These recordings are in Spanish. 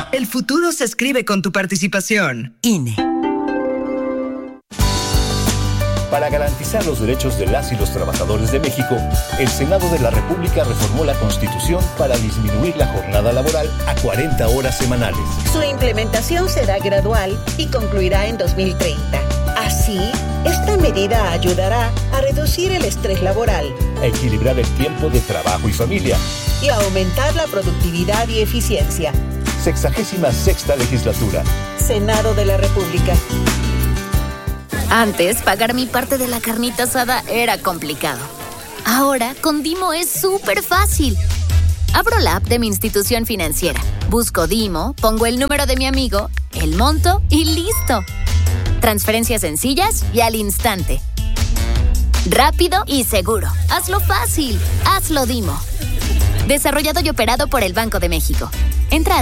El futuro se escribe con tu participación. INE. Para garantizar los derechos de las y los trabajadores de México, el Senado de la República reformó la Constitución para disminuir la jornada laboral a 40 horas semanales. Su implementación será gradual y concluirá en 2030. Así, esta medida ayudará a reducir el estrés laboral, a equilibrar el tiempo de trabajo y familia y a aumentar la productividad y eficiencia. 66ª legislatura. Senado de la República. Antes, pagar mi parte de la carnita asada era complicado. Ahora, con Dimo es súper fácil. Abro la app de mi institución financiera, busco Dimo, pongo el número de mi amigo, el monto y ¡listo! Transferencias sencillas y al instante. Rápido y seguro. Hazlo fácil. Hazlo Dimo. Desarrollado y operado por el Banco de México. Entra a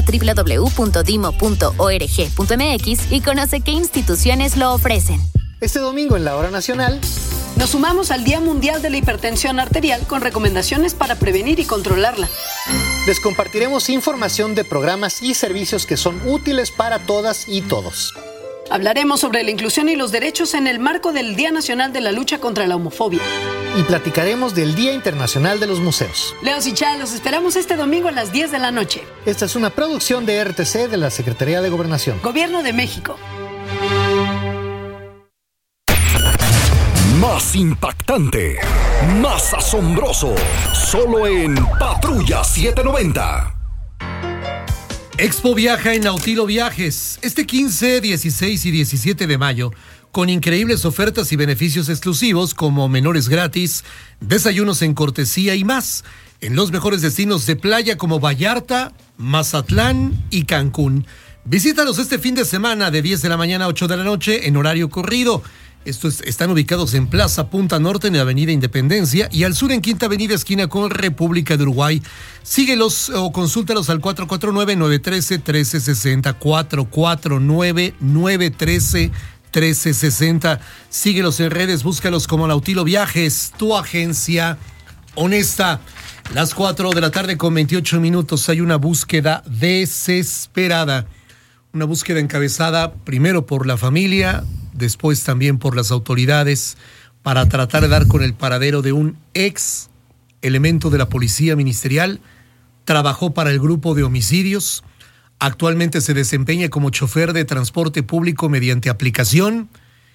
www.dimo.org.mx y conoce qué instituciones lo ofrecen. Este domingo en la Hora Nacional nos sumamos al Día Mundial de la Hipertensión Arterial con recomendaciones para prevenir y controlarla. Les compartiremos información de programas y servicios que son útiles para todas y todos. Hablaremos sobre la inclusión y los derechos en el marco del Día Nacional de la Lucha contra la Homofobia. Y platicaremos del Día Internacional de los Museos. Leos y Chá, los esperamos este domingo a las 10 de la noche. Esta es una producción de RTC de la Secretaría de Gobernación. Gobierno de México. Más impactante, más asombroso, solo en Patrulla 790. Expo viaja en Nautilo Viajes este 15, 16 y 17 de mayo con increíbles ofertas y beneficios exclusivos como menores gratis, desayunos en cortesía y más en los mejores destinos de playa como Vallarta, Mazatlán y Cancún. Visítalos este fin de semana de 10 de la mañana a 8 de la noche en horario corrido. Están ubicados en Plaza Punta Norte, en la Avenida Independencia, y al sur en Quinta Avenida, esquina con República de Uruguay. Síguelos o consúltalos al 449-913-1360, 449-913-1360. Síguelos en redes, búscalos como Nautilo Viajes, tu agencia honesta. Las 4 de la tarde con 28 minutos hay una búsqueda desesperada. Una búsqueda encabezada primero por la familia, después también por las autoridades, para tratar de dar con el paradero de un ex elemento de la policía ministerial. Trabajó para el grupo de homicidios, actualmente se desempeña como chofer de transporte público mediante aplicación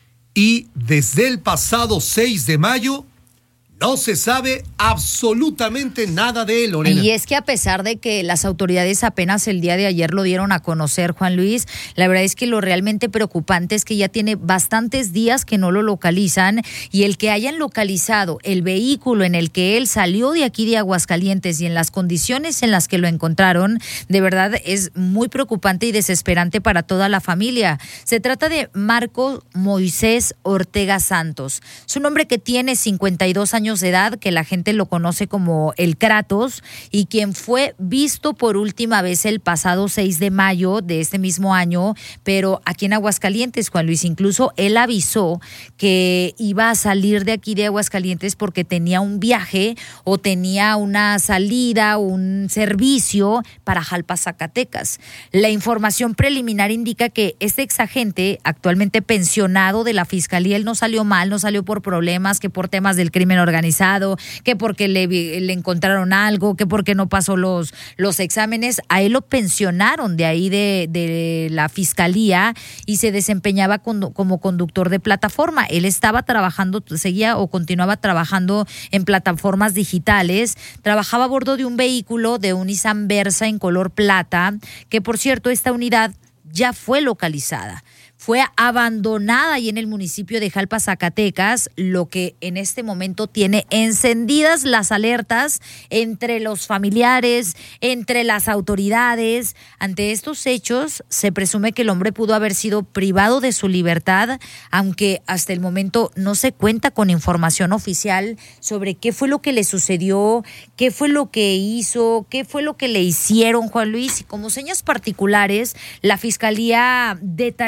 y desde el pasado 6 de mayo no se sabe absolutamente nada de él, Lorena. Y es que a pesar de que las autoridades apenas el día de ayer lo dieron a conocer, Juan Luis, la verdad es que lo realmente preocupante es que ya tiene bastantes días que no lo localizan, y el que hayan localizado el vehículo en el que él salió de aquí de Aguascalientes y en las condiciones en las que lo encontraron, de verdad es muy preocupante y desesperante para toda la familia. Se trata de Marco Moisés Ortega Santos. Es un hombre que tiene 52 años de edad, que la gente lo conoce como el Kratos, y quien fue visto por última vez el pasado 6 de mayo de este mismo año, pero aquí en Aguascalientes, Juan Luis. Incluso él avisó que iba a salir de aquí de Aguascalientes porque tenía un viaje o tenía una salida, un servicio para Jalpa, Zacatecas. La información preliminar indica que este exagente, actualmente pensionado de la Fiscalía, él no salió mal, no salió por problemas, que por temas del crimen organizado, que porque le encontraron algo, que porque no pasó los exámenes. A él lo pensionaron de ahí de la Fiscalía y se desempeñaba como conductor de plataforma. Él estaba trabajando, seguía o continuaba trabajando en plataformas digitales. Trabajaba a bordo de un vehículo, de un Nissan Versa en color plata, que por cierto esta unidad ya fue localizada. Fue abandonada ahí en el municipio de Jalpa, Zacatecas, lo que en este momento tiene encendidas las alertas entre los familiares, entre las autoridades. Ante estos hechos, se presume que el hombre pudo haber sido privado de su libertad, aunque hasta el momento no se cuenta con información oficial sobre qué fue lo que le sucedió, qué fue lo que hizo, qué fue lo que le hicieron, Juan Luis. Y como señas particulares, la Fiscalía detalló que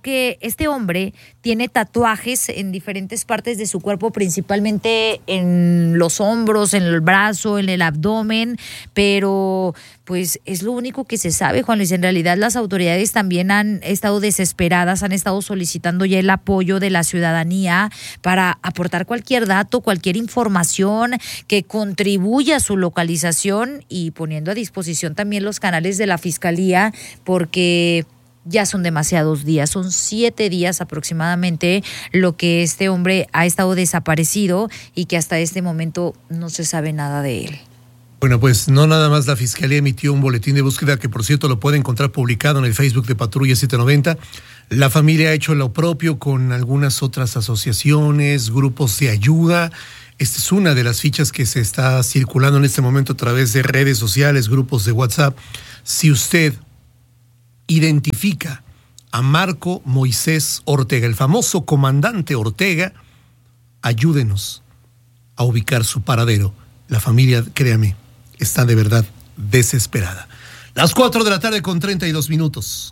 porque este hombre tiene tatuajes en diferentes partes de su cuerpo, principalmente en los hombros, en el brazo, en el abdomen, pero pues es lo único que se sabe, Juan Luis. En realidad las autoridades también han estado desesperadas, han estado solicitando ya el apoyo de la ciudadanía para aportar cualquier dato, cualquier información que contribuya a su localización y poniendo a disposición también los canales de la Fiscalía, porque ya son demasiados días, son 7 días aproximadamente lo que este hombre ha estado desaparecido y que hasta este momento no se sabe nada de él. Bueno, pues no nada más la Fiscalía emitió un boletín de búsqueda que, por cierto, lo puede encontrar publicado en el Facebook de Patrulla 790. La familia ha hecho lo propio con algunas otras asociaciones, grupos de ayuda. Esta es una de las fichas que se está circulando en este momento a través de redes sociales, grupos de WhatsApp. Si usted identifica a Marco Moisés Ortega, el famoso comandante Ortega, ayúdenos a ubicar su paradero. La familia, créame, está de verdad desesperada. Las 4 de la tarde con 32 minutos.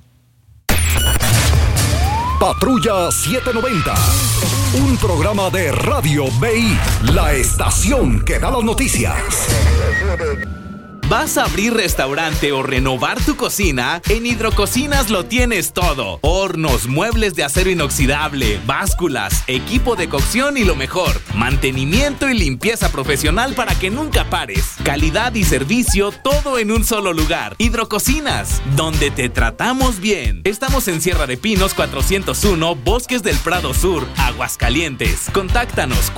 Patrulla 790, un programa de Radio BI, la estación que da las noticias. ¿Vas a abrir restaurante o renovar tu cocina? En Hidrococinas lo tienes todo. Hornos, muebles de acero inoxidable, básculas, equipo de cocción y lo mejor, mantenimiento y limpieza profesional para que nunca pares. Calidad y servicio, todo en un solo lugar. Hidrococinas, donde te tratamos bien. Estamos en Sierra de Pinos 401, Bosques del Prado Sur, Aguascalientes. Contáctanos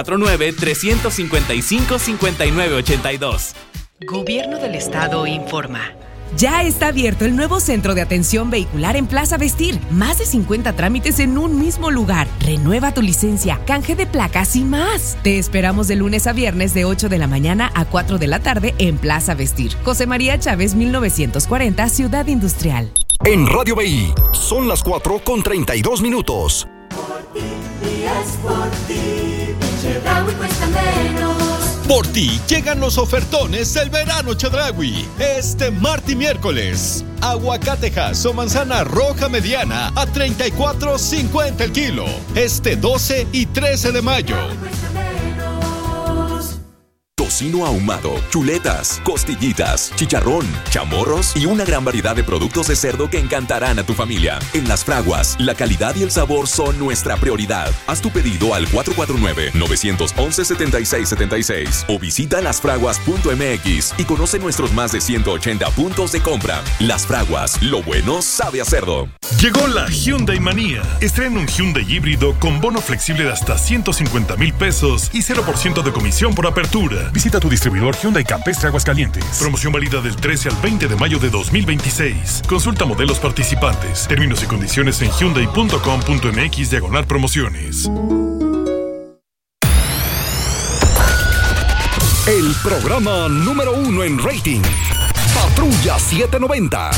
449-355-5982. Gobierno del Estado informa. Ya está abierto el nuevo centro de atención vehicular en Plaza Vestir. Más de 50 trámites en un mismo lugar. Renueva tu licencia, canje de placas y más. Te esperamos de lunes a viernes de 8 de la mañana a 4 de la tarde en Plaza Vestir. José María Chávez, 1940, Ciudad Industrial. En Radio BI son las 4 con 32 minutos. Por ti, días por ti, Chedraui cuesta menos. Por ti llegan los ofertones del verano Chedraui. Este martes y miércoles. Aguacatejas o manzana roja mediana a $34.50 el kilo. Este 12 y 13 de mayo. Tocino ahumado, chuletas, costillitas, chicharrón, chamorros y una gran variedad de productos de cerdo que encantarán a tu familia. En Las Fraguas, la calidad y el sabor son nuestra prioridad. Haz tu pedido al 449-911-7676 o visita lasfraguas.mx y conoce nuestros más de 180 puntos de compra. Las Fraguas, lo bueno sabe a cerdo. Llegó la Hyundai Manía. Estrena un Hyundai híbrido con bono flexible de hasta $150,000 y 0% de comisión por apertura. Visita tu distribuidor Hyundai Campestre Aguascalientes. Promoción válida del 13 al 20 de mayo de 2026. Consulta modelos participantes. Términos y condiciones en hyundai.com.mx/promociones. El programa número 1 en rating. Patrulla 790.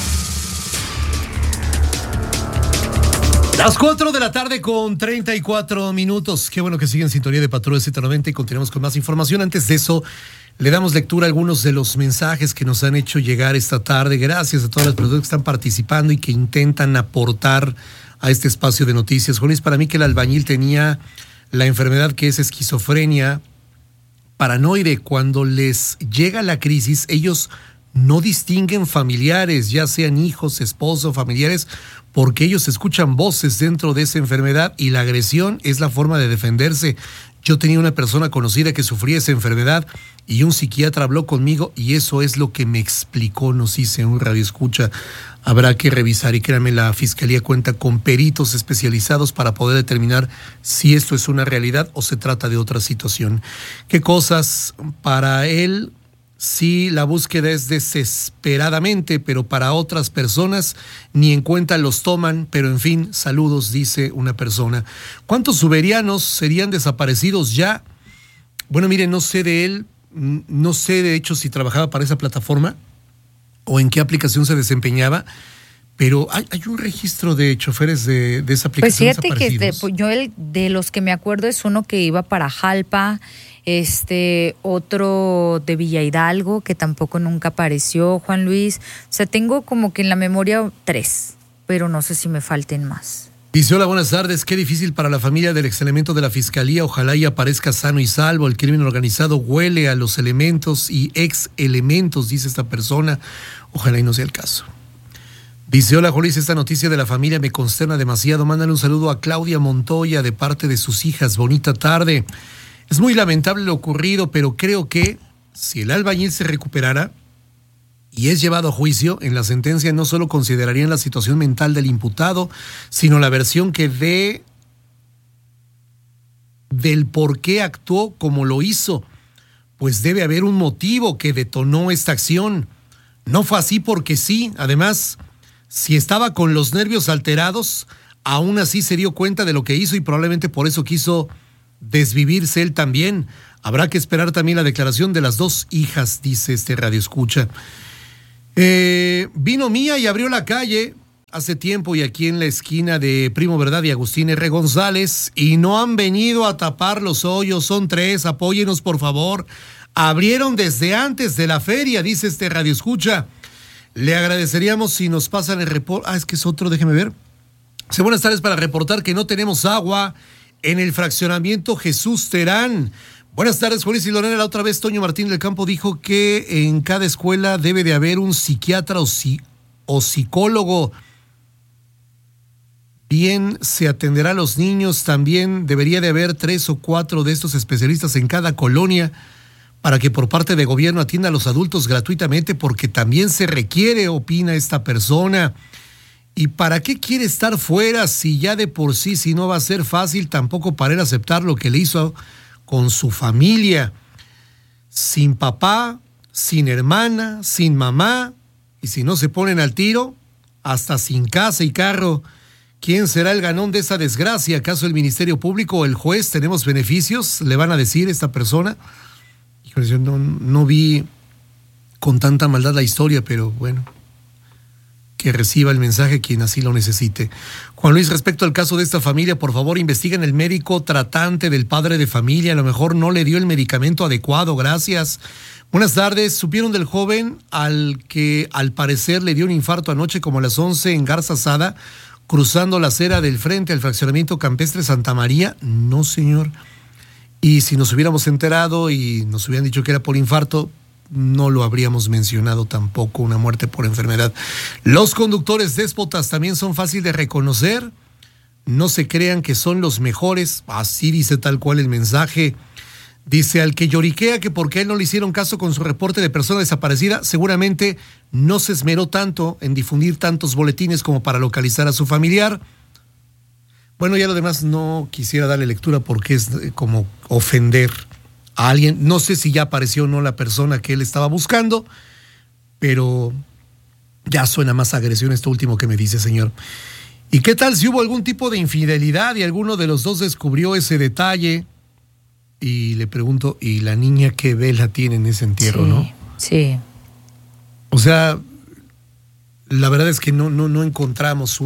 Las 4 de la tarde con 34 minutos. Qué bueno que siguen en sintonía de Patrulla 790 y continuamos con más información. Antes de eso, le damos lectura a algunos de los mensajes que nos han hecho llegar esta tarde. Gracias a todas las personas que están participando y que intentan aportar a este espacio de noticias. Juan Luis, para mí que el albañil tenía la enfermedad que es esquizofrenia paranoide. Cuando les llega la crisis, ellos no distinguen familiares, ya sean hijos, esposos, familiares, porque ellos escuchan voces dentro de esa enfermedad y la agresión es la forma de defenderse. Yo tenía una persona conocida que sufría esa enfermedad y un psiquiatra habló conmigo y eso es lo que me explicó, nos dice un radioescucha. Habrá que revisar y créanme, la Fiscalía cuenta con peritos especializados para poder determinar si esto es una realidad o se trata de otra situación. ¿Qué cosas para él? Sí, la búsqueda es desesperadamente, pero para otras personas ni en cuenta los toman, pero en fin, saludos, dice una persona. ¿Cuántos uberianos serían desaparecidos ya? Bueno, mire, no sé de él, no sé de hecho si trabajaba para esa plataforma o en qué aplicación se desempeñaba, pero hay un registro de choferes de esa aplicación. Pues fíjate que yo de los que me acuerdo es uno que iba para Jalpa, otro de Villa Hidalgo que tampoco nunca apareció, Juan Luis. O sea, tengo como que en la memoria 3. pero no sé si me falten más. Dice, hola, buenas tardes. Qué difícil para la familia del exelemento de la Fiscalía. Ojalá y aparezca sano y salvo. El crimen organizado huele a los elementos y ex elementos, dice esta persona. Ojalá y no sea el caso. Dice, hola, Jolis, esta noticia de la familia me consterna demasiado. Mándale un saludo a Claudia Montoya de parte de sus hijas. Bonita tarde. Es muy lamentable lo ocurrido, pero creo que si el albañil se recuperara y es llevado a juicio, en la sentencia no solo considerarían la situación mental del imputado, sino la versión que dé del por qué actuó como lo hizo, pues debe haber un motivo que detonó esta acción. No fue así porque sí. Además, si estaba con los nervios alterados, aún así se dio cuenta de lo que hizo y probablemente por eso quiso desvivirse él también. Habrá que esperar también la declaración de las dos hijas, dice este radioescucha. Vino Mía y abrió la calle hace tiempo y aquí en la esquina de Primo Verdad y Agustín R. González y no han venido a tapar los hoyos, son 3, apóyenos por favor. Abrieron desde antes de la feria, dice este radioescucha. Le agradeceríamos si nos pasan el reporte. Es que es otro, déjeme ver. Sí, buenas tardes, para reportar que no tenemos agua en el fraccionamiento Jesús Terán. Buenas tardes, Juárez y Lorena. La otra vez Toño Martín del Campo dijo que en cada escuela debe de haber un psiquiatra o psicólogo. Bien, se atenderá a los niños. También debería de haber 3 o 4 de estos especialistas en cada colonia para que por parte de gobierno atienda a los adultos gratuitamente, porque también se requiere, opina esta persona. ¿Y para qué quiere estar fuera si ya de por sí, si no va a ser fácil tampoco para él aceptar lo que le hizo con su familia? Sin papá, sin hermana, sin mamá, y si no se ponen al tiro, hasta sin casa y carro. ¿Quién será el ganón de esa desgracia? ¿Acaso el Ministerio Público o el juez? ¿Tenemos beneficios? ¿Le van a decir esta persona? Yo no vi con tanta maldad la historia, pero bueno, que reciba el mensaje quien así lo necesite. Juan Luis, respecto al caso de esta familia, por favor investiguen el médico tratante del padre de familia, a lo mejor no le dio el medicamento adecuado, gracias. Buenas tardes, ¿supieron del joven al que al parecer le dio un infarto anoche como a las 11 en Garza Sada, cruzando la acera del frente al fraccionamiento campestre Santa María? No, señor. Y si nos hubiéramos enterado y nos hubieran dicho que era por infarto, no lo habríamos mencionado tampoco, una muerte por enfermedad. Los conductores déspotas también son fáciles de reconocer. No se crean que son los mejores. Así dice tal cual el mensaje. Dice, al que lloriquea que porque a él no le hicieron caso con su reporte de persona desaparecida, seguramente no se esmeró tanto en difundir tantos boletines como para localizar a su familiar. Bueno, ya lo demás no quisiera darle lectura porque es como ofender a alguien. No sé si ya apareció o no la persona que él estaba buscando, pero ya suena más agresión esto último que me dice, señor. ¿Y qué tal si hubo algún tipo de infidelidad y alguno de los dos descubrió ese detalle? Y le pregunto, ¿y la niña qué vela tiene en ese entierro, sí, no? Sí. O sea, la verdad es que no encontramos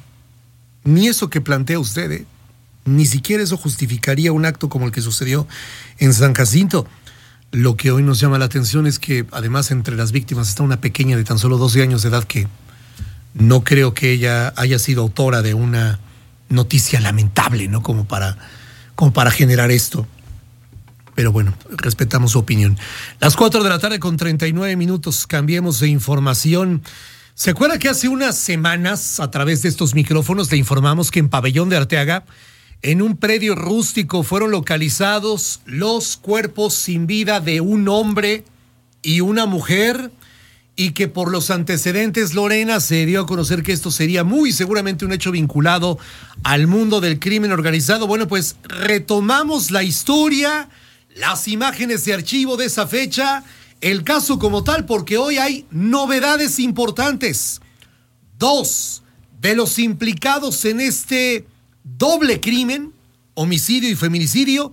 ni eso que plantea usted, ni siquiera eso justificaría un acto como el que sucedió en San Jacinto. Lo que hoy nos llama la atención es que además entre las víctimas está una pequeña de tan solo 12 años de edad que no creo que ella haya sido autora de una noticia lamentable, ¿no? Como para generar esto. Pero bueno, respetamos su opinión. Las 4:39 p.m, cambiemos de información. ¿Se acuerda que hace unas semanas, a través de estos micrófonos, le informamos que en Pabellón de Arteaga, en un predio rústico, fueron localizados los cuerpos sin vida de un hombre y una mujer? Y que por los antecedentes, Lorena, se dio a conocer que esto sería muy seguramente un hecho vinculado al mundo del crimen organizado. Bueno, pues retomamos la historia, las imágenes de archivo de esa fecha, el caso como tal, porque hoy hay novedades importantes. 2 de los implicados en este doble crimen, homicidio y feminicidio,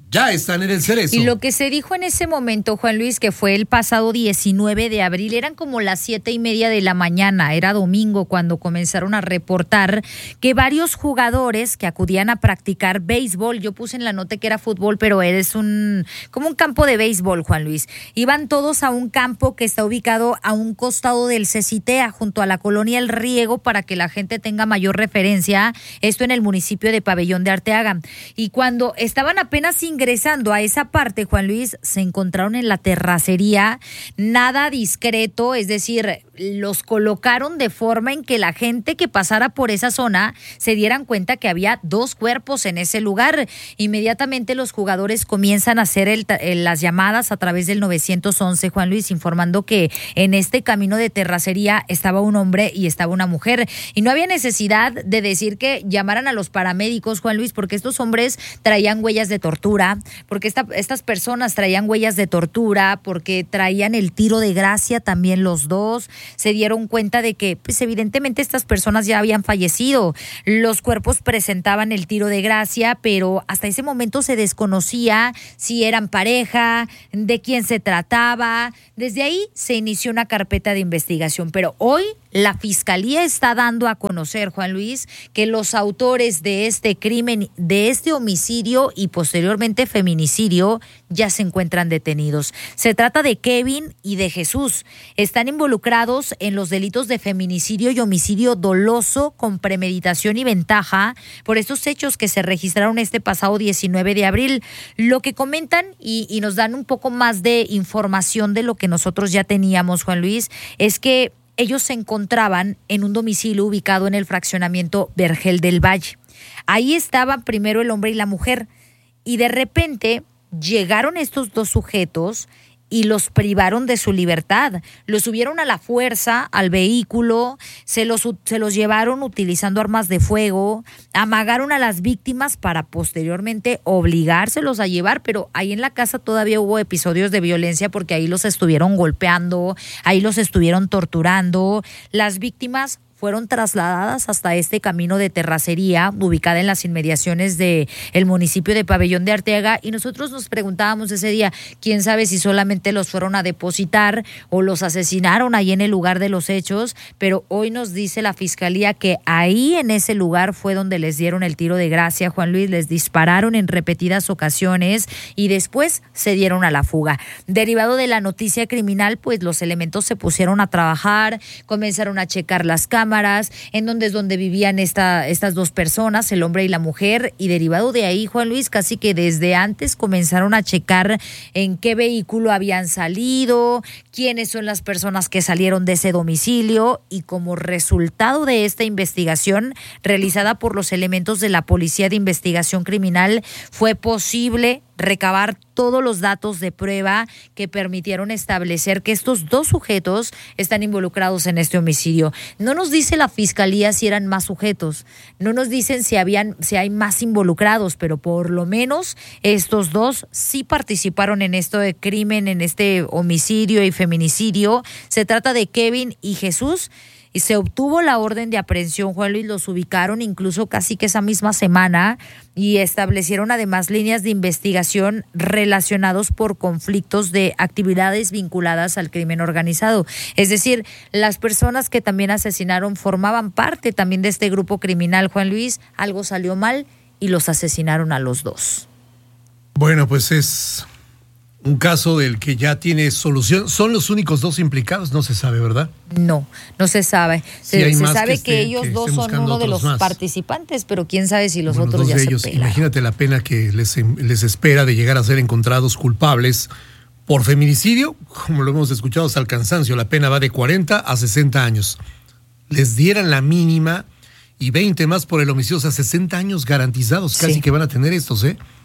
Ya están en el Cerezo. Y lo que se dijo en ese momento, Juan Luis, que fue el pasado 19 de abril, eran como las 7:30 de la mañana, era domingo, cuando comenzaron a reportar que varios jugadores que acudían a practicar béisbol, yo puse en la nota que era fútbol, pero eres como un campo de béisbol, Juan Luis, iban todos a un campo que está ubicado a un costado del Cecitea, junto a la colonia El Riego, para que la gente tenga mayor referencia, esto en el municipio de Pabellón de Arteaga. Y cuando estaban apenas ingresando a esa parte, Juan Luis, se encontraron en la terracería, nada discreto, es decir, los colocaron de forma en que la gente que pasara por esa zona se dieran cuenta que había 2 cuerpos en ese lugar. Inmediatamente los jugadores comienzan a hacer las llamadas a través del 911, Juan Luis, informando que en este camino de terracería estaba un hombre y estaba una mujer. Y no había necesidad de decir que llamaran a los paramédicos, Juan Luis, porque estos hombres traían huellas de tortura, porque estas personas traían huellas de tortura, porque traían el tiro de gracia también los dos. Se dieron cuenta de que, pues, evidentemente estas personas ya habían fallecido. Los cuerpos presentaban el tiro de gracia, pero hasta ese momento se desconocía si eran pareja, de quién se trataba. Desde ahí se inició una carpeta de investigación, pero hoy la Fiscalía está dando a conocer, Juan Luis, que los autores de este crimen, de este homicidio y posteriormente feminicidio, ya se encuentran detenidos. Se trata de Kevin y de Jesús. Están involucrados en los delitos de feminicidio y homicidio doloso con premeditación y ventaja por estos hechos que se registraron este pasado 19 de abril. Lo que comentan y nos dan un poco más de información de lo que nosotros ya teníamos, Juan Luis, es que ellos se encontraban en un domicilio ubicado en el fraccionamiento Vergel del Valle. Ahí estaban primero el hombre y la mujer, y de repente llegaron estos 2 sujetos y los privaron de su libertad. Los subieron a la fuerza al vehículo, se los llevaron utilizando armas de fuego, amagaron a las víctimas para posteriormente obligárselos a llevar, pero ahí en la casa todavía hubo episodios de violencia porque ahí los estuvieron golpeando, ahí los estuvieron torturando. Las víctimas fueron trasladadas hasta este camino de terracería ubicada en las inmediaciones del municipio de Pabellón de Arteaga, y nosotros nos preguntábamos ese día, quién sabe si solamente los fueron a depositar o los asesinaron ahí en el lugar de los hechos, pero hoy nos dice la Fiscalía que ahí en ese lugar fue donde les dieron el tiro de gracia, Juan Luis, les dispararon en repetidas ocasiones y después se dieron a la fuga. Derivado de la noticia criminal, pues los elementos se pusieron a trabajar, comenzaron a checar las cámaras, en donde vivían estas 2 personas, el hombre y la mujer, y derivado de ahí, Juan Luis, casi que desde antes comenzaron a checar en qué vehículo habían salido, quiénes son las personas que salieron de ese domicilio, y como resultado de esta investigación realizada por los elementos de la Policía de Investigación Criminal, fue posible recabar todos los datos de prueba que permitieron establecer que estos 2 sujetos están involucrados en este homicidio. No nos dice la Fiscalía si eran más sujetos, no nos dicen si hay más involucrados, pero por lo menos estos 2 sí participaron en esto de crimen, en este homicidio y feminicidio. Se trata de Kevin y Jesús. Y se obtuvo la orden de aprehensión, Juan Luis, los ubicaron incluso casi que esa misma semana y establecieron además líneas de investigación relacionados por conflictos de actividades vinculadas al crimen organizado. Es decir, las personas que también asesinaron formaban parte también de este grupo criminal, Juan Luis. Algo salió mal y los asesinaron a los 2. Bueno, pues es un caso del que ya tiene solución. ¿Son los únicos 2 implicados? No se sabe, ¿verdad? No se sabe. Se sabe que ellos 2 son uno de los participantes, pero quién sabe si los otros ya se pelaron. Imagínate la pena que les espera de llegar a ser encontrados culpables por feminicidio. Como lo hemos escuchado hasta el cansancio, la pena va de 40 a 60 años. Les dieran la mínima y 20 más por el homicidio, o sea, 60 años garantizados casi que van a tener estos,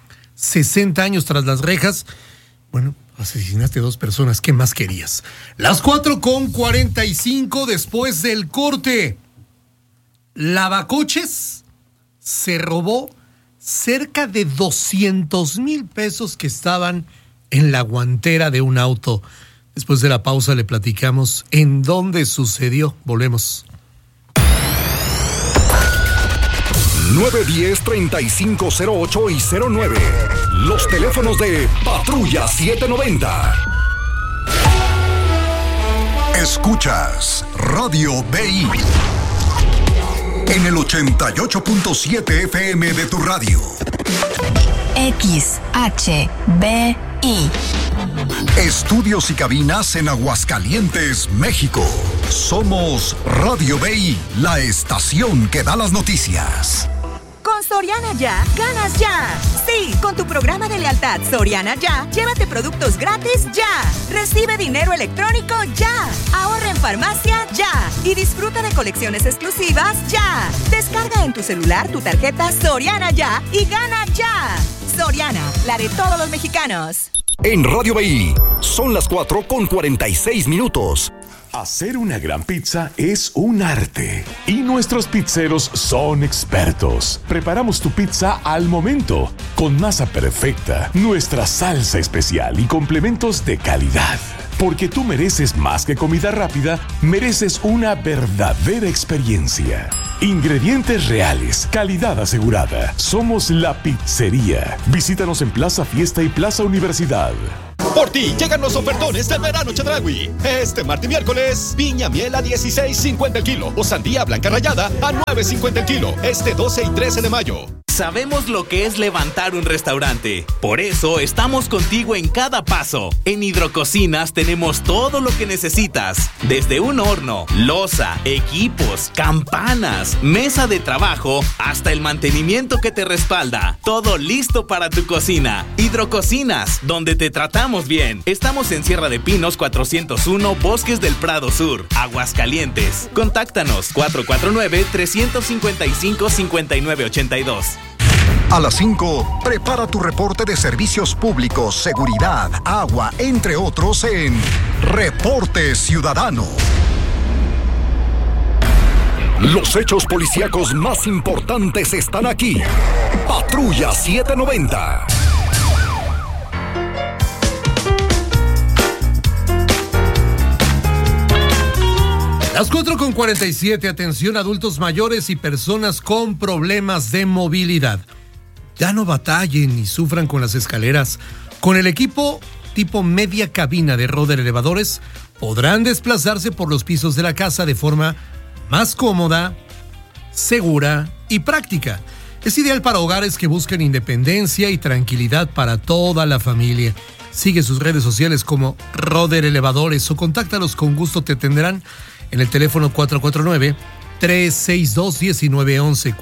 60 años tras las rejas. Bueno, asesinaste 2 personas, ¿qué más querías? Las 4:45 después del corte. Lavacoches se robó cerca de 200,000 pesos que estaban en la guantera de un auto. Después de la pausa le platicamos en dónde sucedió. Volvemos. 910-3508 y 09. Los teléfonos de Patrulla 790. Escuchas Radio BI en el 88.7 FM de tu radio. XHBI. Estudios y cabinas en Aguascalientes, México. Somos Radio BI, la estación que da las noticias. Con Soriana Ya, ganas ya. Sí, con tu programa de lealtad Soriana Ya, llévate productos gratis ya. Recibe dinero electrónico ya. Ahorra en farmacia ya. Y disfruta de colecciones exclusivas ya. Descarga en tu celular tu tarjeta Soriana Ya y gana ya. Soriana, la de todos los mexicanos. En Radio BI, son las 4:46. Hacer una gran pizza es un arte y nuestros pizzeros son expertos. Preparamos tu pizza al momento, con masa perfecta, nuestra salsa especial y complementos de calidad. Porque tú mereces más que comida rápida, mereces una verdadera experiencia. Ingredientes reales, calidad asegurada. Somos la pizzería. Visítanos en Plaza Fiesta y Plaza Universidad. Por ti llegan los ofertones del verano Chedraui. Este martes y miércoles, piña miel a 16.50 el kilo o sandía blanca rallada a 9.50 el kilo. Este 12 y 13 de mayo. Sabemos lo que es levantar un restaurante. Por eso estamos contigo en cada paso. En Hidrococinas tenemos todo lo que necesitas. Desde un horno, loza, equipos, campanas, mesa de trabajo, hasta el mantenimiento que te respalda. Todo listo para tu cocina. Hidrococinas, donde te tratamos bien. Estamos en Sierra de Pinos 401, Bosques del Prado Sur, Aguascalientes. Contáctanos 449-355-5982. A las 5, prepara tu reporte de servicios públicos, seguridad, agua, entre otros en Reporte Ciudadano. Los hechos policíacos más importantes están aquí. Patrulla 790. Las 4:47, atención adultos mayores y personas con problemas de movilidad. Ya no batallen ni sufran con las escaleras. Con el equipo tipo media cabina de Roder Elevadores podrán desplazarse por los pisos de la casa de forma más cómoda, segura y práctica. Es ideal para hogares que buscan independencia y tranquilidad para toda la familia. Sigue sus redes sociales como Roder Elevadores o contáctalos, con gusto te atenderán en el teléfono 449-362-1911,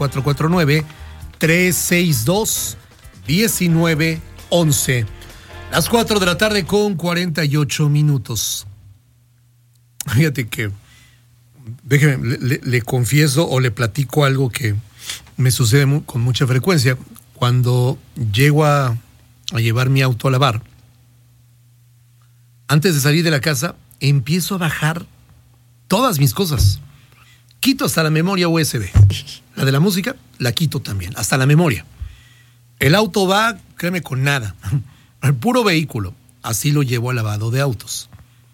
449-362-1911. Las 4 de la tarde con 48 minutos. Fíjate que, déjeme, le confieso o le platico algo que me sucede con mucha frecuencia. Cuando llego a llevar mi auto a lavar, antes de salir de la casa, empiezo a bajar todas mis cosas. Quito hasta la memoria USB. La de la música, la quito también, hasta la memoria. El auto va, créeme, con nada. El puro vehículo. Así lo llevo al lavado de autos.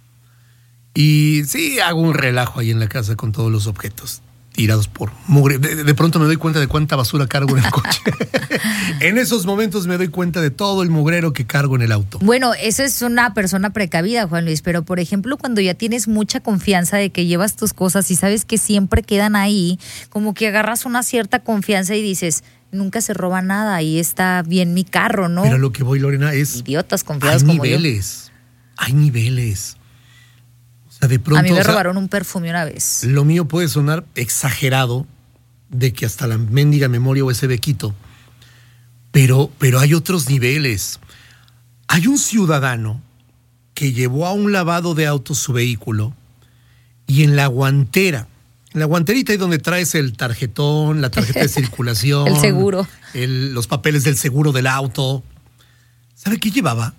Y sí, hago un relajo ahí en la casa con todos los objetos tirados por mugre. De pronto me doy cuenta de cuánta basura cargo en el coche. En esos momentos me doy cuenta de todo el mugrero que cargo en el auto. Bueno, eso es una persona precavida, Juan Luis, pero por ejemplo, cuando ya tienes mucha confianza de que llevas tus cosas y sabes que siempre quedan ahí, como que agarras una cierta confianza y dices, nunca se roba nada, ahí está bien mi carro, ¿no? Pero lo que voy, Lorena, es... idiotas confiados como niveles, hay niveles. O sea, de pronto, a mí me robaron un perfume una vez. Lo mío puede sonar exagerado, de que hasta la mendiga memoria USB quito, pero hay otros niveles. Hay un ciudadano que llevó a un lavado de autos su vehículo y en la guanterita ahí donde traes el tarjetón, la tarjeta de circulación, el seguro, los papeles del seguro del auto. ¿Sabe qué llevaba?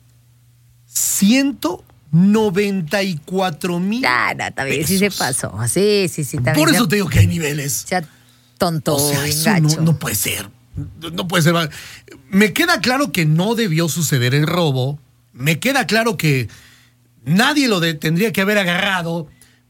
194,000. No, también sí se pasó. Sí. También por eso te digo que hay niveles. O sea, tonto, o sea, eso gacho. No puede ser. No puede ser. Me queda claro que no debió suceder el robo. Me queda claro que nadie lo tendría que haber agarrado.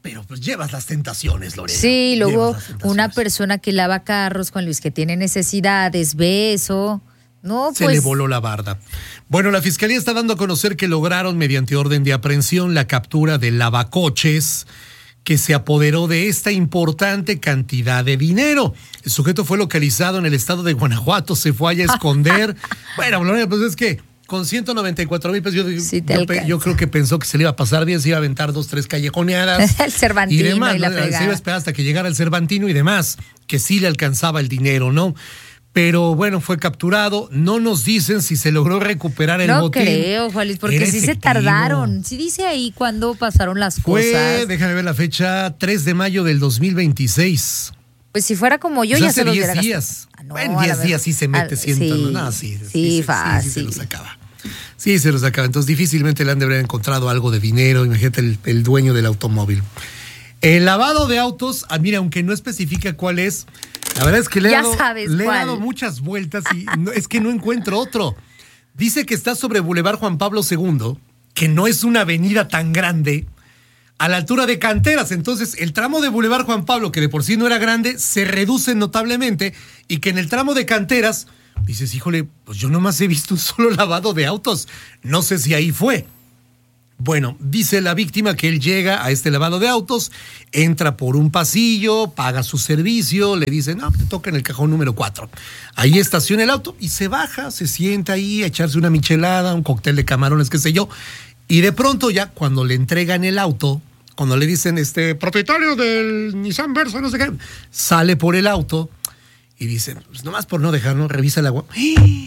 pero pues llevas las tentaciones, Lorena. Sí, luego una persona que lava carros, Juan Luis, que tiene necesidades, ve eso. No, Se le voló la barda. Bueno, la Fiscalía está dando a conocer que lograron, mediante orden de aprehensión, la captura del lavacoches que se apoderó de esta importante cantidad de dinero. El sujeto fue localizado en el estado de Guanajuato, se fue allá a esconder. Bueno, Lorena, pues es que con 194,000 pesos, yo creo que pensó que se le iba a pasar bien, se iba a aventar 2, 3 callejoneadas. El Cervantino y demás, y la ¿no? fregada. Se iba a esperar hasta que llegara el Cervantino y demás, que sí le alcanzaba el dinero, ¿no? Pero bueno, fue capturado. No nos dicen si se logró recuperar el botín. No creo, Juan Luis, porque Era sí efectivo. se tardaron. Sí dice ahí cuándo pasaron las cosas. Déjame ver la fecha, 3 de mayo del 2026. Pues si fuera como yo, Pues ya hace se los 10 hubiera días. gastado. Bueno, 10 días sí se mete, siento. Sí, No, sí, fácil. Sí, se los acaba. Sí, se los acaba. Entonces difícilmente le han de haber encontrado algo de dinero. Imagínate el dueño del automóvil. El lavado de autos, mira, aunque no especifica cuál es, la verdad es que le he dado muchas vueltas y es que no encuentro otro. Dice que está sobre Boulevard Juan Pablo II, que no es una avenida tan grande, a la altura de Canteras. Entonces, el tramo de Boulevard Juan Pablo, que de por sí no era grande, se reduce notablemente y que en el tramo de Canteras, dices, híjole, pues yo nomás he visto un solo lavado de autos. No sé si ahí fue. Bueno, dice la víctima que él llega a este lavado de autos, entra por un pasillo, paga su servicio, le dicen, no, te toca en el cajón número 4. Ahí estaciona el auto y se baja, se sienta ahí a echarse una michelada, un cóctel de camarones, qué sé yo. Y de pronto ya cuando le entregan el auto, cuando le dicen, propietario del Nissan Versa, no sé qué, sale por el auto y dicen, pues nomás por no dejarnos, revisa el agua.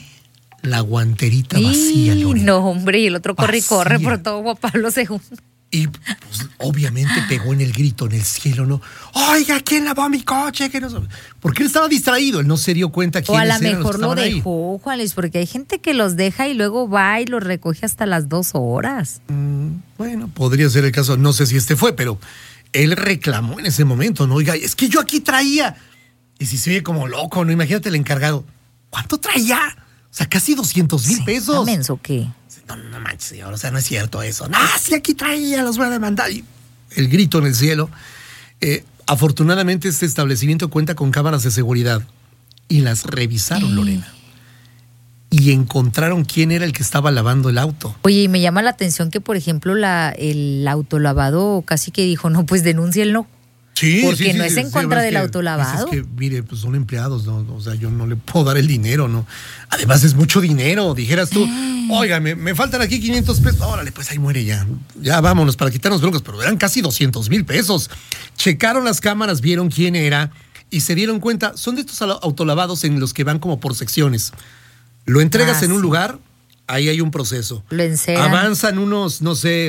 La guanterita vacía, Lorena. No, hombre, y el otro corre y corre por todo Juan Pablo II. Y pues, obviamente pegó en el grito en el cielo, ¿no? Oiga, ¿quién lavó mi coche? Que no sabe. Porque él estaba distraído, él no se dio cuenta quiénes eran. O a lo mejor lo ahí. dejó, Juan Luis, porque hay gente que los deja y luego va y los recoge hasta las 2 horas. Bueno, podría ser el caso, no sé si fue, pero él reclamó en ese momento, ¿no? Oiga, es que yo aquí traía. Y si se oye como loco, ¿no? Imagínate el encargado. ¿Cuánto traía? O sea, casi 200,000 pesos. ¿Menso qué? No manches, señor, o sea, no es cierto eso. No, sí, aquí traía, los voy a demandar. Y el grito en el cielo. Afortunadamente, este establecimiento cuenta con cámaras de seguridad y las revisaron, Lorena. Y encontraron quién era el que estaba lavando el auto. Oye, y me llama la atención que, por ejemplo, el autolavado casi que dijo, no, pues denúncienlo. Sí, porque no es en contra del autolavado. Es que, mire, pues son empleados, ¿no? O sea, yo no le puedo dar el dinero, ¿no? Además es mucho dinero, dijeras tú, oiga, me faltan aquí 500 pesos, órale, pues ahí muere ya. Ya vámonos para quitarnos broncas, pero eran casi 200,000 pesos. Checaron las cámaras, vieron quién era y se dieron cuenta, son de estos autolavados en los que van como por secciones. Lo entregas en un lugar, ahí hay un proceso. Lo enceran. Avanzan unos,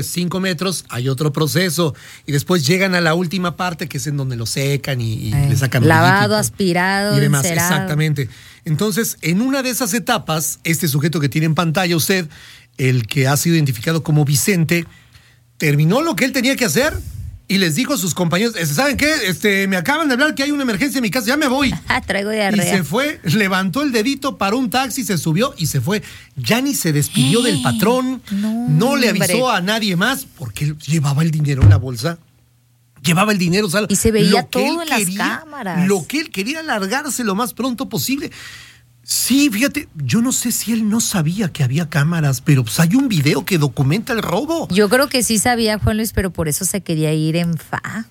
5 metros, hay otro proceso. Y después llegan a la última parte, que es en donde lo secan y le sacan lavado, aspirado, y demás. encerado. Exactamente. Entonces, en una de esas etapas, este sujeto que tiene en pantalla usted, el que ha sido identificado como Vicente, terminó lo que él tenía que hacer y les dijo a sus compañeros, ¿saben qué? Me acaban de hablar que hay una emergencia en mi casa, ya me voy. Traigo diarrea. Y se fue, levantó el dedito, paró un taxi, se subió y se fue. Ya ni se despidió del patrón, no le avisó a nadie más, porque él llevaba el dinero en la bolsa. Llevaba el dinero, y se veía todo en las cámaras. Lo que él quería largarse lo más pronto posible. Sí, fíjate, yo no sé si él no sabía que había cámaras, pero pues hay un video que documenta el robo. Yo creo que sí sabía, Juan Luis, pero por eso se quería ir en fa.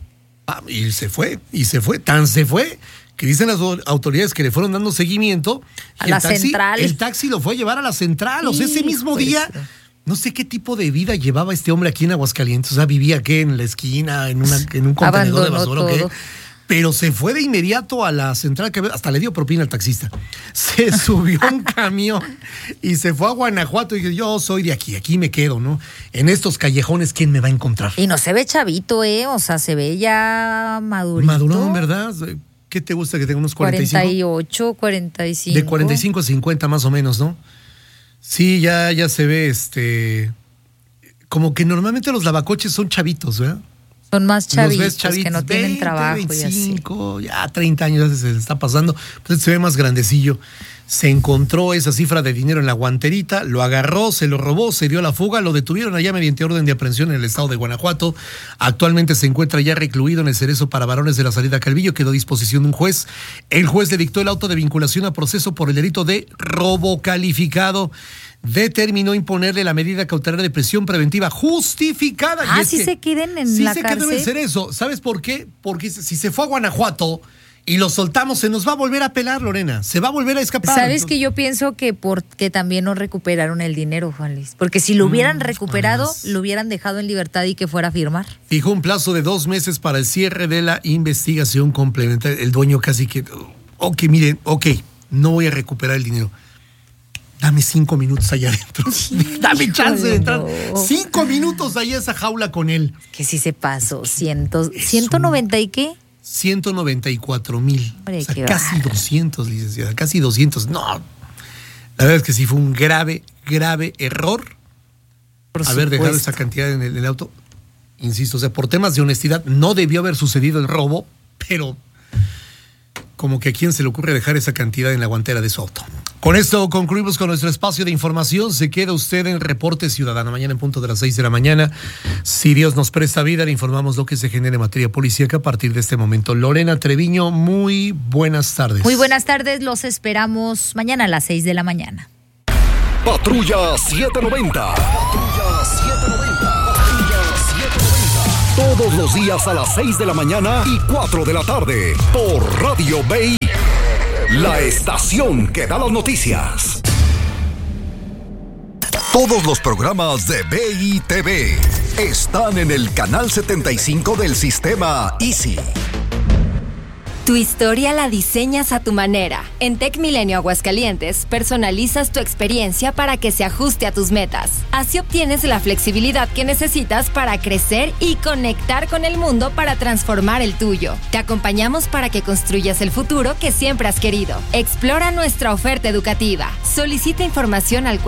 Y se fue, tan se fue, que dicen las autoridades que le fueron dando seguimiento. A la central. El taxi lo fue a llevar a la central, o sea, ese mismo día. No sé qué tipo de vida llevaba este hombre aquí en Aguascalientes, o sea, vivía aquí en la esquina, en un contenedor de basura, ¿qué? Pero se fue de inmediato a la central, que hasta le dio propina al taxista. Se subió a un camión y se fue a Guanajuato y dijo, yo soy de aquí me quedo, ¿no? En estos callejones, ¿quién me va a encontrar? Y no se ve chavito, o sea, se ve ya madurito. Madurón, ¿verdad? ¿Qué te gusta que tenga unos 45? 48, 45. De 45 a 50 más o menos, ¿no? Sí, ya se ve, como que normalmente los lavacoches son chavitos, ¿verdad? Son más chavitos, ves chavitos que no tienen 20, trabajo 25, ya 30 años se le está pasando, pues se ve más grandecillo. Se encontró esa cifra de dinero en la guanterita, lo agarró, se lo robó, se dio la fuga, lo detuvieron allá mediante orden de aprehensión en el estado de Guanajuato. Actualmente se encuentra ya recluido en el Cerezo para Varones de la Salida Calvillo, quedó a disposición de un juez. El juez le dictó el auto de vinculación a proceso por el delito de robo calificado. Determinó imponerle la medida cautelar de prisión preventiva justificada. Ah, sí se queden en la cárcel. Sí se quedó en el Cerezo. ¿Sabes por qué? Porque si se fue a Guanajuato y lo soltamos, se nos va a volver a pelar, Lorena. Se va a volver a escapar. ¿Sabes que yo pienso que porque también no recuperaron el dinero, Juan Luis? Porque si lo hubieran recuperado, lo hubieran dejado en libertad y que fuera a firmar. Fijó un plazo de 2 meses para el cierre de la investigación complementaria. El dueño casi que... Ok, miren, no voy a recuperar el dinero. Dame 5 minutos allá adentro. Dame chance de entrar 5 minutos allá a esa jaula con él. Que sí se pasó. 190 y qué? 194,000. O sea, casi 200, licenciada. Casi 200. No. La verdad es que sí fue un grave error haber dejado esa cantidad en el auto. Insisto, o sea, por temas de honestidad no debió haber sucedido el robo, pero como que a quién se le ocurre dejar esa cantidad en la guantera de su auto. Con esto concluimos con nuestro espacio de información. Se queda usted en Reporte Ciudadano. Mañana en punto de las 6 de la mañana, si Dios nos presta vida, le informamos lo que se genere en materia policíaca a partir de este momento. Lorena Treviño, muy buenas tardes. Muy buenas tardes, los esperamos mañana a las 6 de la mañana. Patrulla 790. Patrulla 790. Patrulla 790. Todos los días a las 6 de la mañana y 4 de la tarde por Radio BI. La estación que da las noticias. Todos los programas de BITV están en el canal 75 del sistema Easy. Tu historia la diseñas a tu manera. En Tec Milenio Aguascalientes, personalizas tu experiencia para que se ajuste a tus metas. Así obtienes la flexibilidad que necesitas para crecer y conectar con el mundo para transformar el tuyo. Te acompañamos para que construyas el futuro que siempre has querido. Explora nuestra oferta educativa. Solicita información al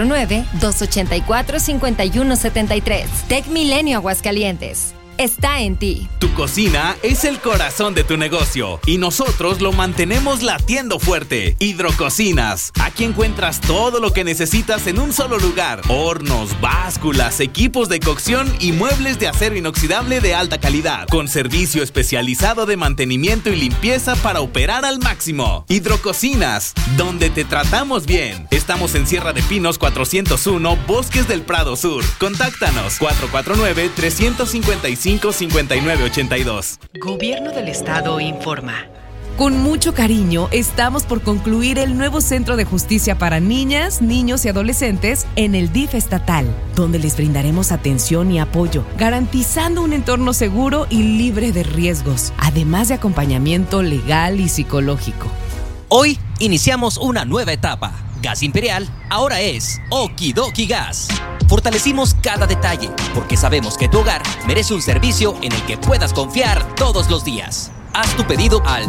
449-284-5173. Tec Milenio Aguascalientes. Está en ti. Tu cocina es el corazón de tu negocio y nosotros lo mantenemos latiendo fuerte. Hidrococinas. Aquí encuentras todo lo que necesitas en un solo lugar. Hornos, básculas, equipos de cocción y muebles de acero inoxidable de alta calidad. Con servicio especializado de mantenimiento y limpieza para operar al máximo. Hidrococinas, donde te tratamos bien. Estamos en Sierra de Pinos 401, Bosques del Prado Sur. Contáctanos 449-355-5982. Gobierno del Estado informa. Con mucho cariño, estamos por concluir el nuevo Centro de Justicia para Niñas, Niños y Adolescentes en el DIF estatal, donde les brindaremos atención y apoyo, garantizando un entorno seguro y libre de riesgos, además de acompañamiento legal y psicológico. Hoy iniciamos una nueva etapa. Gas Imperial ahora es Okidoki Gas. Fortalecimos cada detalle porque sabemos que tu hogar merece un servicio en el que puedas confiar todos los días. Haz tu pedido al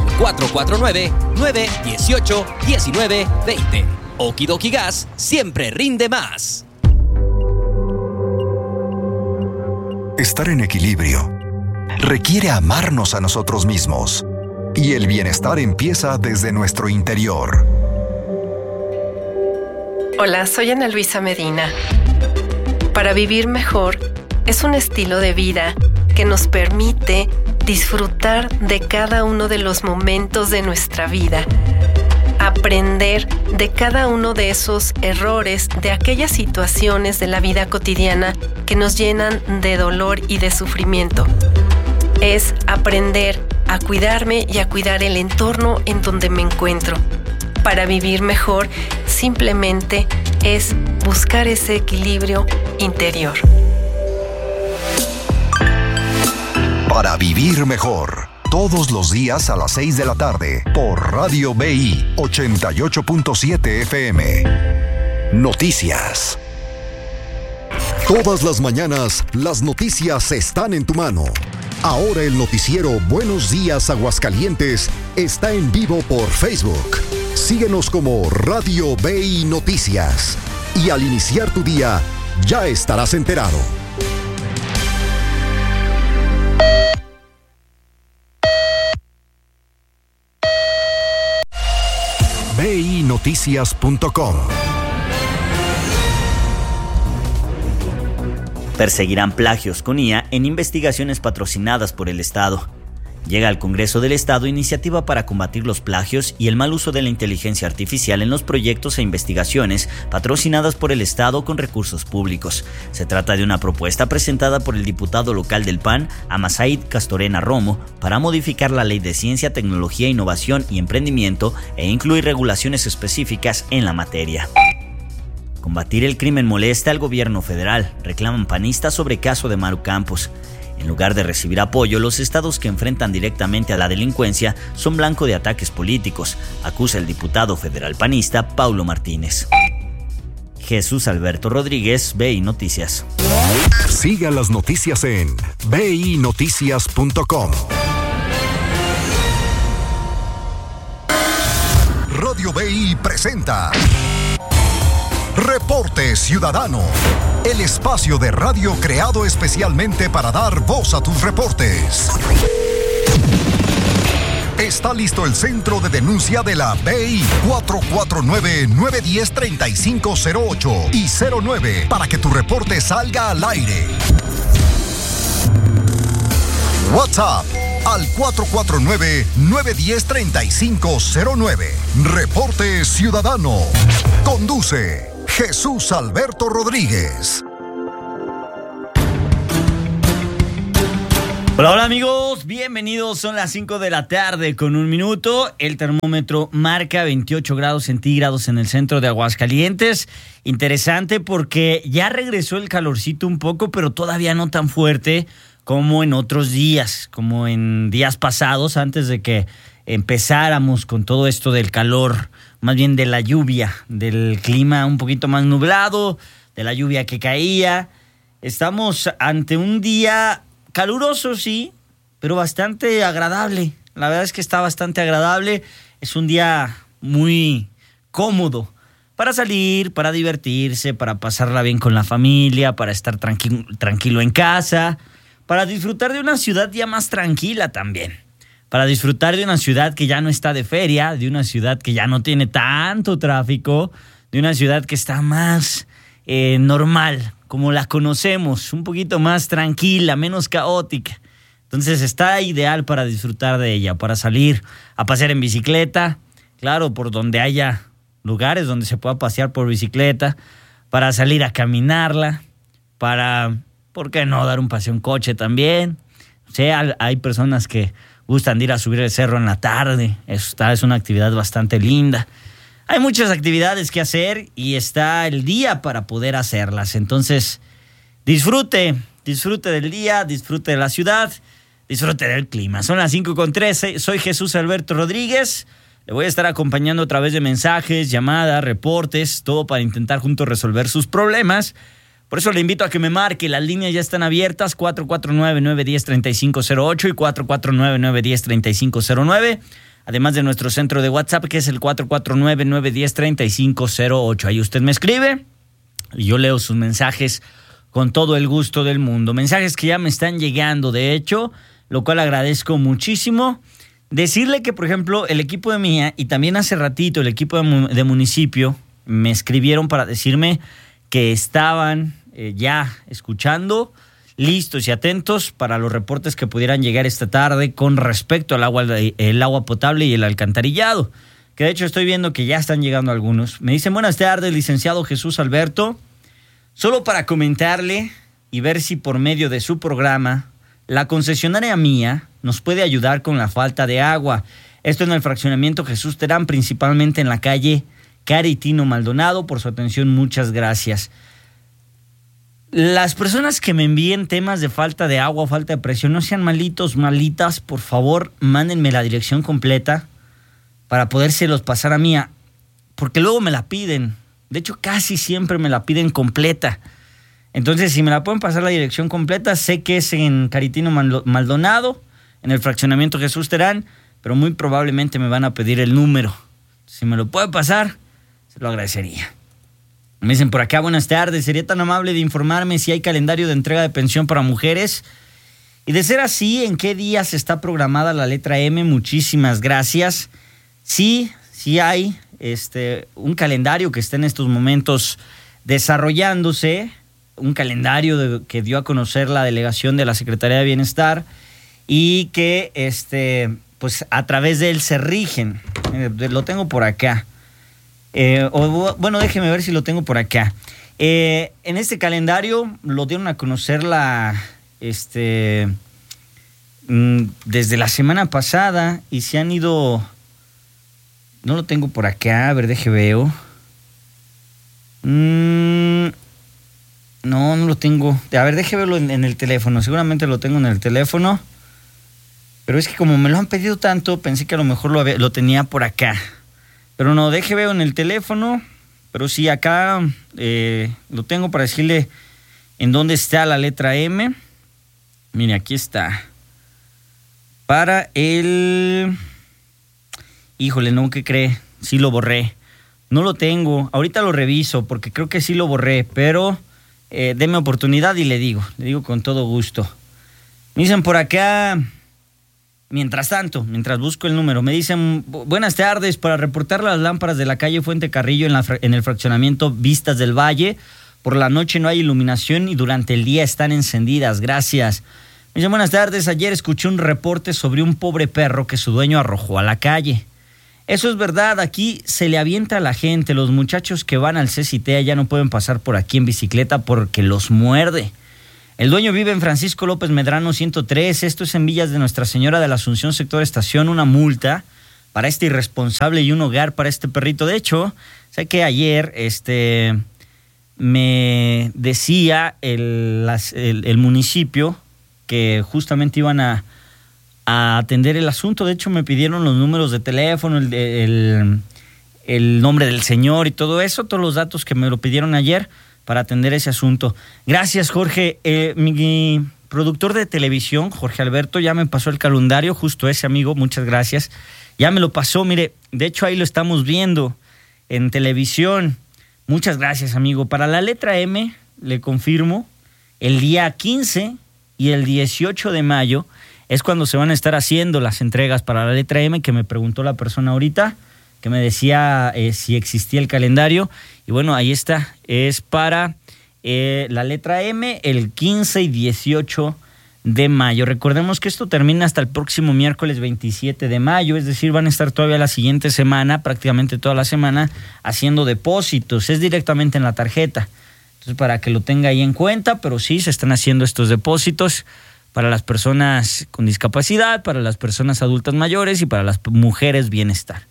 449-918-1920. Okidoki Gas siempre rinde más. Estar en equilibrio requiere amarnos a nosotros mismos. Y el bienestar empieza desde nuestro interior. Hola, soy Ana Luisa Medina. Para vivir mejor es un estilo de vida que nos permite disfrutar de cada uno de los momentos de nuestra vida, aprender de cada uno de esos errores, de aquellas situaciones de la vida cotidiana que nos llenan de dolor y de sufrimiento. Es aprender a cuidarme y a cuidar el entorno en donde me encuentro. Para vivir mejor, simplemente es buscar ese equilibrio interior. Para vivir mejor, todos los días a las 6 de la tarde, por Radio BI 88.7 FM. Noticias. Todas las mañanas, las noticias están en tu mano. Ahora el noticiero Buenos Días Aguascalientes está en vivo por Facebook. Síguenos como Radio BI Noticias. Y al iniciar tu día, ya estarás enterado. BINoticias.com. Perseguirán plagios con IA en investigaciones patrocinadas por el Estado. Llega al Congreso del Estado iniciativa para combatir los plagios y el mal uso de la inteligencia artificial en los proyectos e investigaciones patrocinadas por el Estado con recursos públicos. Se trata de una propuesta presentada por el diputado local del PAN, Amasaid Castorena Romo, para modificar la Ley de Ciencia, Tecnología, Innovación y Emprendimiento e incluir regulaciones específicas en la materia. Combatir el crimen molesta al gobierno federal, reclaman panistas sobre caso de Maru Campos. En lugar de recibir apoyo, los estados que enfrentan directamente a la delincuencia son blanco de ataques políticos, acusa el diputado federal panista Paulo Martínez. Jesús Alberto Rodríguez, BI Noticias. Siga las noticias en BINoticias.com. Radio BI presenta Reporte Ciudadano, el espacio de radio creado especialmente para dar voz a tus reportes. Está listo el centro de denuncia de la BI 449-910-3508 y 09 para que tu reporte salga al aire. WhatsApp al 449-910-3509. Reporte Ciudadano. Conduce Jesús Alberto Rodríguez. Hola, hola amigos, bienvenidos, son las 5 de la tarde con 1 minuto, el termómetro marca 28 grados centígrados en el centro de Aguascalientes. Interesante porque ya regresó el calorcito un poco, pero todavía no tan fuerte como en otros días, como en días pasados, antes de que empezáramos con todo esto del calor, más bien de la lluvia, del clima un poquito más nublado, de la lluvia que caía. Estamos ante un día caluroso, sí, pero bastante agradable. La verdad es que está bastante agradable. Es un día muy cómodo para salir, para divertirse, para pasarla bien con la familia, para estar tranquilo en casa, para disfrutar de una ciudad ya más tranquila también. Para disfrutar de una ciudad que ya no está de feria, de una ciudad que ya no tiene tanto tráfico, de una ciudad que está más normal, como la conocemos, un poquito más tranquila, menos caótica. Entonces está ideal para disfrutar de ella, para salir a pasear en bicicleta, claro, por donde haya lugares donde se pueda pasear por bicicleta, para salir a caminarla, para, ¿por qué no?, dar un paseo en coche también. O sea, hay personas que gustan de ir a subir el cerro en la tarde, esta es una actividad bastante linda. Hay muchas actividades que hacer y está el día para poder hacerlas. Entonces, disfrute del día, disfrute de la ciudad, disfrute del clima. Son las 5:13, soy Jesús Alberto Rodríguez. Le voy a estar acompañando a través de mensajes, llamadas, reportes, todo para intentar juntos resolver sus problemas. Por eso le invito a que me marque, las líneas ya están abiertas, 449-910-3508 y 449-910-3509. Además de nuestro centro de WhatsApp, que es el 449-910-3508. Ahí usted me escribe y yo leo sus mensajes con todo el gusto del mundo. Mensajes que ya me están llegando, de hecho, lo cual agradezco muchísimo. Decirle que, por ejemplo, el equipo de Mía y también hace ratito el equipo de municipio me escribieron para decirme que estaban ya escuchando, listos y atentos para los reportes que pudieran llegar esta tarde con respecto al el agua potable y el alcantarillado, que de hecho estoy viendo que ya están llegando algunos. Me dicen: buenas tardes, licenciado Jesús Alberto, solo para comentarle y ver si por medio de su programa la concesionaria Mía nos puede ayudar con la falta de agua. Esto en el fraccionamiento Jesús Terán, principalmente en la calle Caritino Maldonado. Por su atención, muchas gracias. Las personas que me envíen temas de falta de agua o falta de presión, no sean malitos, malitas, por favor, mándenme la dirección completa para podérselos pasar a Mía, porque luego me la piden. De hecho, casi siempre me la piden completa. Entonces, si me la pueden pasar la dirección completa, sé que es en Caritino Maldonado, en el fraccionamiento Jesús Terán, pero muy probablemente me van a pedir el número. Si me lo puede pasar, se lo agradecería. Me dicen por acá: buenas tardes, sería tan amable de informarme si hay calendario de entrega de pensión para mujeres, y de ser así, ¿en qué días está programada la letra M? Muchísimas gracias. Sí hay, un calendario que está en estos momentos desarrollándose, un calendario que dio a conocer la delegación de la Secretaría de Bienestar y que pues a través de él se rigen. Lo tengo por acá. Déjeme ver si lo tengo por acá. En este calendario lo dieron a conocer desde la semana pasada y se han ido. No lo tengo por acá, a ver, veo. No lo tengo. A ver, déjeme verlo en el teléfono. Seguramente lo tengo en el teléfono. Pero es que como me lo han pedido tanto, pensé que a lo mejor lo tenía por acá. Pero no, veo en el teléfono. Pero sí, acá lo tengo para decirle en dónde está la letra M. Mire, aquí está. Para el... Híjole, no, ¿qué cree? Sí lo borré. No lo tengo. Ahorita lo reviso porque creo que sí lo borré. Pero deme oportunidad y le digo con todo gusto. Me dicen por acá... Mientras busco el número, me dicen, buenas tardes, para reportar las lámparas de la calle Fuente Carrillo en el fraccionamiento Vistas del Valle. Por la noche no hay iluminación y durante el día están encendidas, gracias. Me dicen, buenas tardes, ayer escuché un reporte sobre un pobre perro que su dueño arrojó a la calle. Eso es verdad, aquí se le avienta a la gente, los muchachos que van al CCT ya no pueden pasar por aquí en bicicleta porque los muerde. El dueño vive en Francisco López Medrano 103, esto es en Villas de Nuestra Señora de la Asunción, sector Estación, una multa para este irresponsable y un hogar para este perrito. De hecho, sé que ayer me decía el municipio que justamente iban a atender el asunto. De hecho, me pidieron los números de teléfono, el nombre del señor y todo eso, todos los datos que me lo pidieron ayer para atender ese asunto. Gracias, Jorge. Mi productor de televisión, Jorge Alberto, ya me pasó el calendario, justo ese amigo, muchas gracias. Ya me lo pasó, mire, de hecho ahí lo estamos viendo en televisión. Muchas gracias, amigo. Para la letra M, le confirmo, el día 15 y el 18 de mayo es cuando se van a estar haciendo las entregas para la letra M, que me preguntó la persona ahorita, que me decía si existía el calendario. Y bueno, ahí está, es para la letra M, el 15 y 18 de mayo. Recordemos que esto termina hasta el próximo miércoles 27 de mayo, es decir, van a estar todavía la siguiente semana, prácticamente toda la semana, haciendo depósitos, es directamente en la tarjeta. Entonces, para que lo tenga ahí en cuenta, pero sí, se están haciendo estos depósitos para las personas con discapacidad, para las personas adultas mayores y para las mujeres bienestar.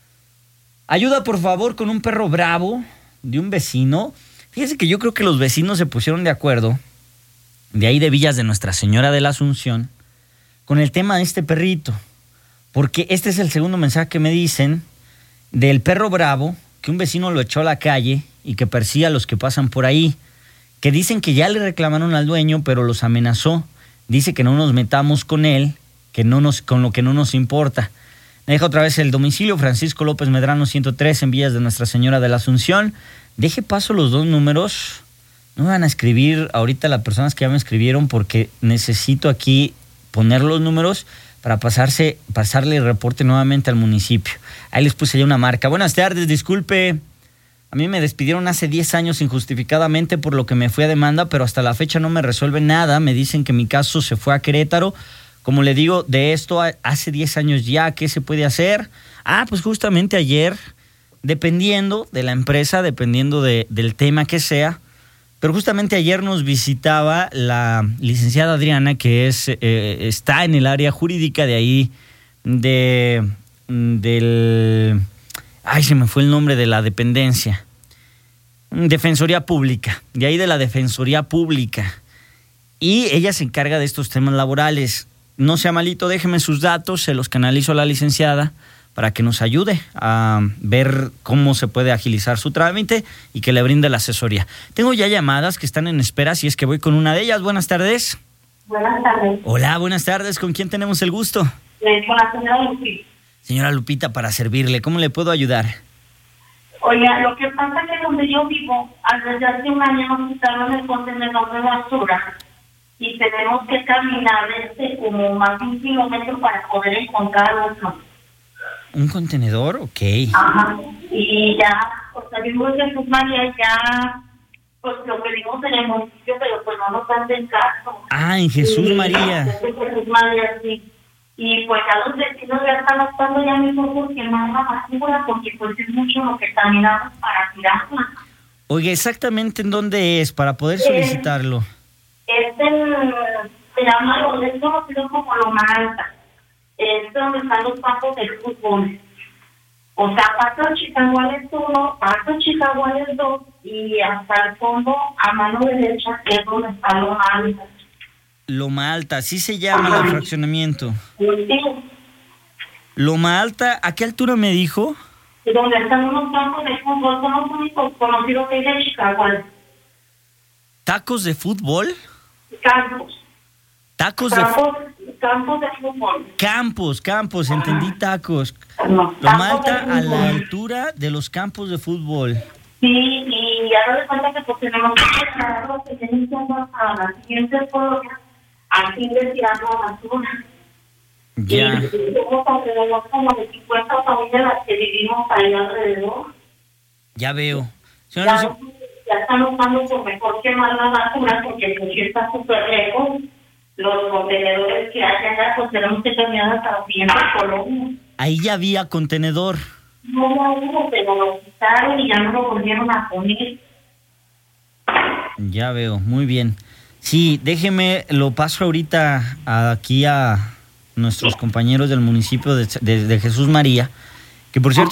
Ayuda, por favor, con un perro bravo de un vecino. Fíjese que yo creo que los vecinos se pusieron de acuerdo, de ahí de Villas de Nuestra Señora de la Asunción, con el tema de este perrito. Porque este es el segundo mensaje que me dicen del perro bravo, que un vecino lo echó a la calle y que persigue a los que pasan por ahí. Que dicen que ya le reclamaron al dueño, pero los amenazó. Dice que no nos metamos con él, con lo que no nos importa. Me deja otra vez el domicilio, Francisco López Medrano 103, en Villas de Nuestra Señora de la Asunción. Deje paso los dos números. No me van a escribir ahorita las personas que ya me escribieron porque necesito aquí poner los números para pasarle el reporte nuevamente al municipio. Ahí les puse ya una marca. Buenas tardes, disculpe. A mí me despidieron hace 10 años injustificadamente por lo que me fui a demanda, pero hasta la fecha no me resuelven nada. Me dicen que mi caso se fue a Querétaro. Como le digo, de esto hace 10 años ya, ¿qué se puede hacer? Pues justamente ayer, dependiendo de la empresa, dependiendo del tema que sea, pero justamente ayer nos visitaba la licenciada Adriana, que está en el área jurídica de ahí, se me fue el nombre de la dependencia. Defensoría Pública, de ahí de la Defensoría Pública. Y ella se encarga de estos temas laborales. No sea malito, déjeme sus datos, se los canalizo a la licenciada para que nos ayude a ver cómo se puede agilizar su trámite y que le brinde la asesoría. Tengo ya llamadas que están en espera, si es que voy con una de ellas. Buenas tardes. Buenas tardes. Hola, buenas tardes. ¿Con quién tenemos el gusto? Con la señora Lupita. Señora Lupita, para servirle, ¿cómo le puedo ayudar? Oiga, lo que pasa es que donde yo vivo, desde hace un año nos quitaron el contenedor de basura y tenemos que caminar como más de 1 kilómetro para poder encontrar otro. ¿Un contenedor? Ok. Ajá. Y ya, pues salimos de Jesús María, ya, pues lo pedimos en el municipio, pero pues no nos hacen caso. Ah, en Jesús María. En Jesús María, sí. Y pues a los vecinos ya están optando ya mismo por quemar la basura, porque pues es mucho lo que caminamos para tirarla. Oye, ¿exactamente en dónde es para poder solicitarlo? Se llama, es conocido como Loma Alta. Es donde están los campos del fútbol. O sea, Paso Chicaguales 1, Paso Chicaguales 2 y hasta el fondo, a mano derecha, es donde está Loma Alta. Loma Alta, así se llama el fraccionamiento. Sí. Loma Alta, ¿a qué altura me dijo? Donde están unos campos de fútbol, son los únicos conocidos que hay de Chicaguales. ¿Tacos de fútbol? Campos. Campos de fútbol. Campos, entendí tacos. No, Loma Alta a la altura de los campos de fútbol. Sí, y ya no le falta que pues tenemos que prepararlo, que tienen que hacer a las siguientes colonias, aquí de tirar la basura. Ya. Y somos alrededor como de 50 familias las que vivimos ahí alrededor. Ya veo. Ya están optando por mejor quemar la basura, porque pues sí está súper lejos. Los contenedores que hay allá, pues tenemos que cambiar hasta la siguiente colonia. Ahí ya había contenedor. No hubo, pero lo quitaron y ya no lo volvieron a poner. Ya veo, muy bien. Sí, déjeme, lo paso ahorita aquí a nuestros compañeros del municipio de Jesús María, que por cierto